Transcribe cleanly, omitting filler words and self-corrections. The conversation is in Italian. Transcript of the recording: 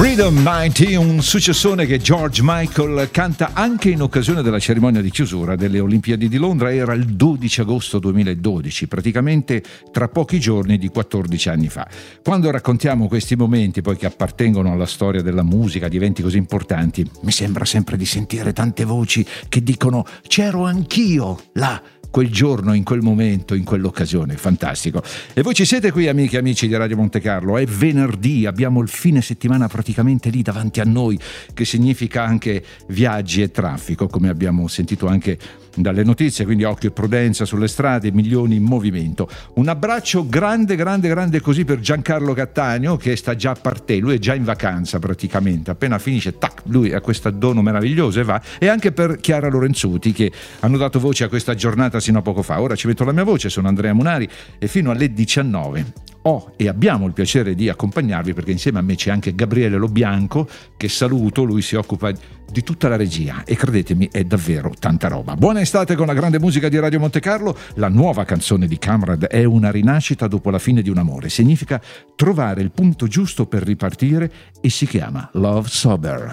Freedom 90, un successone che George Michael canta anche in occasione della cerimonia di chiusura delle Olimpiadi di Londra. Era il 12 agosto 2012, praticamente tra pochi giorni di 14 anni fa. Quando raccontiamo questi momenti, poi che appartengono alla storia della musica, di eventi così importanti, mi sembra sempre di sentire tante voci che dicono c'ero anch'io là, quel giorno, in quel momento, in quell'occasione. Fantastico. E voi ci siete qui, amiche e amici di Radio Monte Carlo. È venerdì, abbiamo il fine settimana praticamente lì davanti a noi, che significa anche viaggi e traffico, come abbiamo sentito anche dalle notizie, quindi occhio e prudenza sulle strade, milioni in movimento. Un abbraccio grande così per Giancarlo Cattaneo, che sta già a parte, lui è già in vacanza praticamente, appena finisce, tac, lui ha questo dono meraviglioso e va, e anche per Chiara Lorenzuti, che hanno dato voce a questa giornata sino a poco fa. Ora ci metto la mia voce, sono Andrea Munari e fino alle 19 e abbiamo il piacere di accompagnarvi, perché insieme a me c'è anche Gabriele Lobianco, che saluto, lui si occupa di tutta la regia e credetemi è davvero tanta roba. Buona estate con la grande musica di Radio Monte Carlo. La nuova canzone di Camrad è una rinascita dopo la fine di un amore, significa trovare il punto giusto per ripartire e si chiama Love Sober.